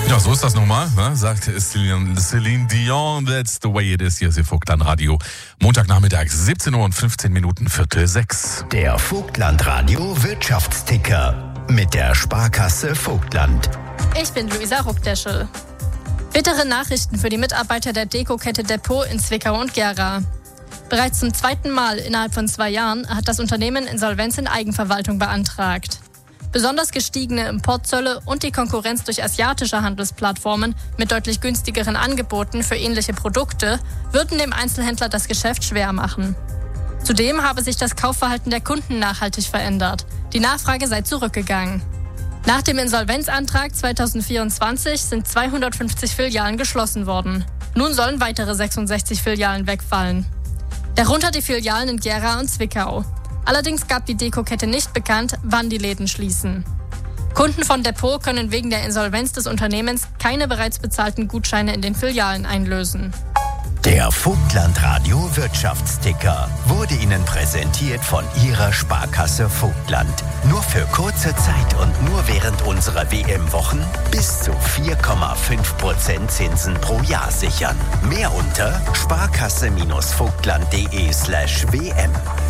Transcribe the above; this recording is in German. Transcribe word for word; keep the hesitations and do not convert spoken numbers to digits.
Ja, so ist das nun mal, ne? Sagt Celine, Celine Dion, that's the way it is. Hier ist Ihr Vogtlandradio. Montagnachmittag, siebzehn Uhr und fünfzehn Minuten, Viertel sechs. Der Vogtlandradio Wirtschaftsticker mit der Sparkasse Vogtland. Ich bin Luisa Ruckdeschel. Bittere Nachrichten für die Mitarbeiter der Dekokette Depot in Zwickau und Gera. Bereits zum zweiten Mal innerhalb von zwei Jahren hat das Unternehmen Insolvenz in Eigenverwaltung beantragt. Besonders gestiegene Importzölle und die Konkurrenz durch asiatische Handelsplattformen mit deutlich günstigeren Angeboten für ähnliche Produkte würden dem Einzelhändler das Geschäft schwer machen. Zudem habe sich das Kaufverhalten der Kunden nachhaltig verändert. Die Nachfrage sei zurückgegangen. Nach dem Insolvenzantrag zwanzig vierundzwanzig sind zweihundertfünfzig Filialen geschlossen worden. Nun sollen weitere sechsundsechzig Filialen wegfallen. Darunter die Filialen in Gera und Zwickau. Allerdings gab die Dekokette nicht bekannt, wann die Läden schließen. Kunden von Depot können wegen der Insolvenz des Unternehmens keine bereits bezahlten Gutscheine in den Filialen einlösen. Der Vogtlandradio Wirtschaftsticker wurde Ihnen präsentiert von Ihrer Sparkasse Vogtland. Nur für kurze Zeit und nur während unserer W M-Wochen bis zu vier Komma fünf Prozent Zinsen pro Jahr sichern. Mehr unter sparkasse-vogtland.de slash WM.